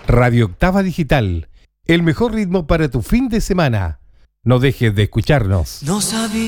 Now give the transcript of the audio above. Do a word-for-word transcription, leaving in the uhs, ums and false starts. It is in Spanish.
Radio Octava Digital, el mejor ritmo para tu fin de semana. No dejes de escucharnos. No sabía.